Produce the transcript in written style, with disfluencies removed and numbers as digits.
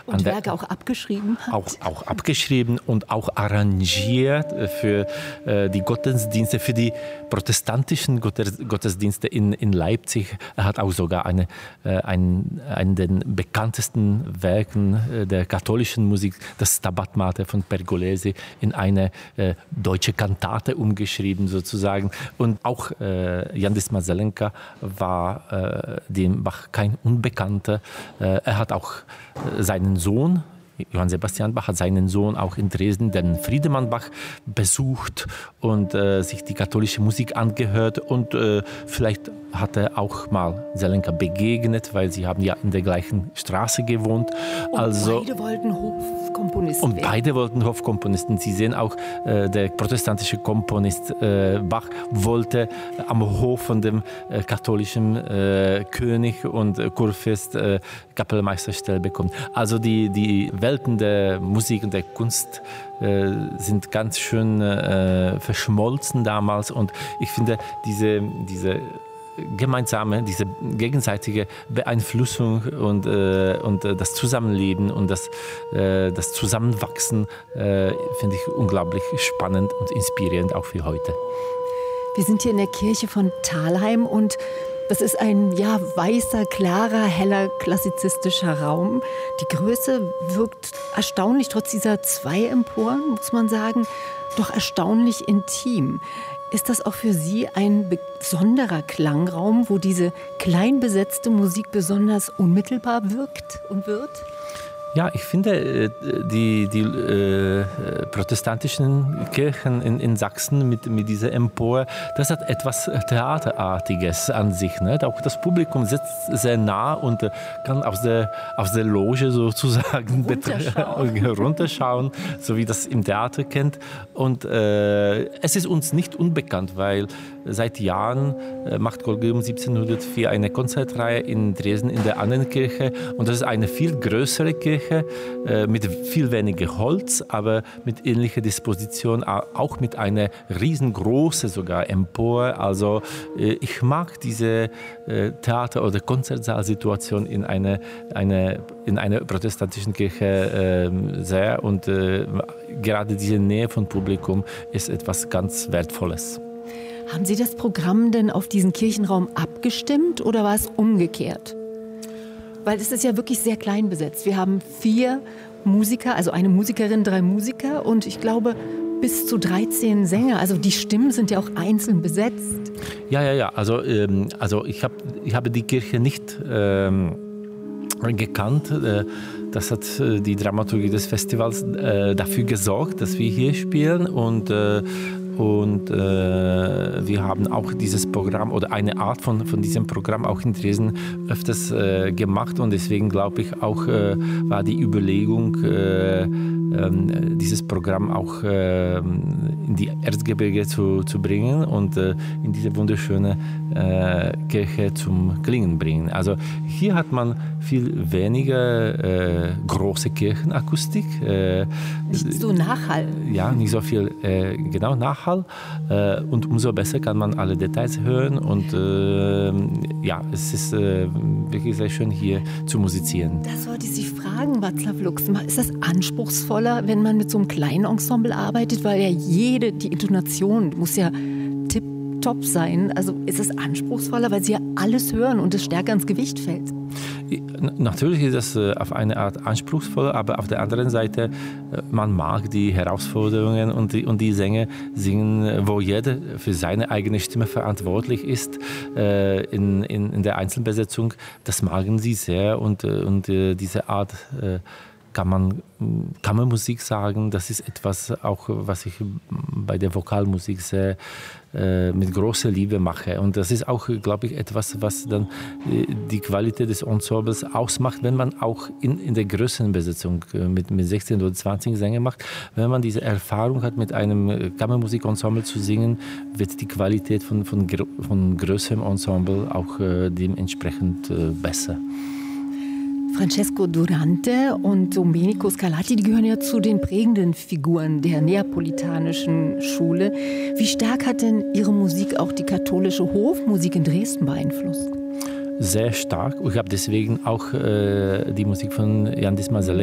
Und Werke auch abgeschrieben hat? Auch abgeschrieben und auch arrangiert für die Gottesdienste, für die protestantischen Gottesdienste in Leipzig. Er hat auch sogar einen der bekanntesten Werken der katholischen Musik, das Stabat Mater von Pergolesi, in eine deutsche Kantate umgeschrieben sozusagen. Und auch Jan Disma-Zelenka war dem Bach kein Unbekannter. Er hat auch seinen Sohn, Johann Sebastian Bach, hat seinen Sohn auch in Dresden, den Friedemann Bach, besucht und sich die katholische Musik angehört. Und vielleicht hat er auch mal Zelenka begegnet, weil sie haben ja in der gleichen Straße gewohnt. Beide wollten Hofkomponisten werden. Beide wollten Hofkomponisten. Sie sehen auch, der protestantische Komponist Bach wollte am Hof von dem katholischen König und Kurfürst Kapellmeisterstelle bekommen. Also die Welten der Musik und der Kunst sind ganz schön verschmolzen damals. Und ich finde, diese gemeinsame, diese gegenseitige Beeinflussung und das Zusammenleben und das Zusammenwachsen finde ich unglaublich spannend und inspirierend auch für heute. Wir sind hier in der Kirche von Thalheim und das ist ein weißer, klarer, heller, klassizistischer Raum. Die Größe wirkt erstaunlich, trotz dieser 2 Emporen, muss man sagen, doch erstaunlich intim. Ist das auch für Sie ein besonderer Klangraum, wo diese klein besetzte Musik besonders unmittelbar wirkt und wird? Ja, ich finde, die protestantischen Kirchen in Sachsen mit dieser Empore, das hat etwas Theaterartiges an sich. Ne? Auch das Publikum sitzt sehr nah und kann aus der Loge sozusagen runterschauen, so wie das im Theater kennt. Und es ist uns nicht unbekannt, weil seit Jahren macht Kollegium 1704 eine Konzertreihe in Dresden in der Annenkirche. Und das ist eine viel größere Kirche, mit viel weniger Holz, aber mit ähnlicher Disposition, auch mit einer riesengroßen sogar Empore. Also ich mag diese Theater- oder Konzertsaalsituation in einer protestantischen Kirche sehr, und gerade diese Nähe von Publikum ist etwas ganz Wertvolles. Haben Sie das Programm denn auf diesen Kirchenraum abgestimmt oder war es umgekehrt? Weil es ist ja wirklich sehr klein besetzt. Wir haben 4 Musiker, also eine Musikerin, 3 Musiker und ich glaube bis zu 13 Sänger. Also die Stimmen sind ja auch einzeln besetzt. Ja. Also ich habe die Kirche nicht gekannt. Das hat die Dramaturgie des Festivals dafür gesorgt, dass wir hier spielen und wir haben auch dieses Programm oder eine Art von diesem Programm auch in Dresden öfters gemacht und deswegen glaube ich auch war die Überlegung, dieses Programm auch in die Erzgebirge zu bringen und in diese wunderschöne Kirche zum Klingen bringen. Also hier hat man viel weniger große Kirchenakustik. Nicht so Nachhall. Ja, nicht so viel Nachhall. Und umso besser kann man alle Details hören und es ist wirklich sehr schön hier zu musizieren. Das wollte ich Sie fragen, Václav Lux. Ist das anspruchsvoller, wenn man mit so einem kleinen Ensemble arbeitet, weil ja die Intonation muss ja tipptopp sein. Also ist es anspruchsvoller, weil Sie ja alles hören und es stärker ins Gewicht fällt? Natürlich ist das auf eine Art anspruchsvoll, aber auf der anderen Seite, man mag die Herausforderungen und die Sänger singen, wo jeder für seine eigene Stimme verantwortlich ist in der Einzelbesetzung. Das magen sie sehr und diese Art Kammermusik sagen, das ist etwas auch, was ich bei der Vokalmusik sehr mit großer Liebe mache. Und das ist auch, glaube ich, etwas, was dann die Qualität des Ensembles ausmacht, wenn man auch in der größeren Besetzung mit 16 oder 20 Sängern macht. Wenn man diese Erfahrung hat, mit einem Kammermusikensemble zu singen, wird die Qualität von größerem Ensemble auch dementsprechend besser. Francesco Durante und Domenico Scarlatti, die gehören ja zu den prägenden Figuren der neapolitanischen Schule. Wie stark hat denn Ihre Musik auch die katholische Hofmusik in Dresden beeinflusst? Sehr stark. Ich habe deswegen auch die Musik von Jan Disma-Zelenka